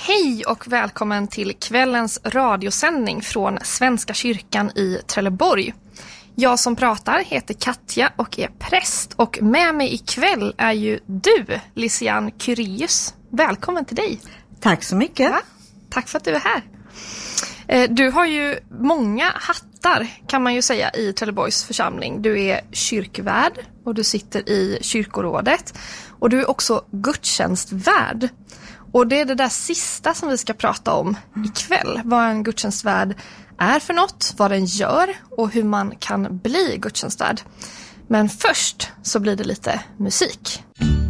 Hej och välkommen till kvällens radiosändning från Svenska kyrkan i Trelleborg. Jag som pratar heter Katja och är präst, och med mig ikväll är ju du, Lisian Kyrius. Välkommen till dig. Tack så mycket. Ja, tack för att du är här. Du har ju många hattar kan man ju säga i Trelleborgs församling. Du är kyrkvärd och du sitter i kyrkorådet, och du är också gudstjänstvärd. Och det är det där sista som vi ska prata om ikväll. Vad en gudstjänstvärd är för något, vad den gör och hur man kan bli gudstjänstvärd. Men först så blir det lite musik.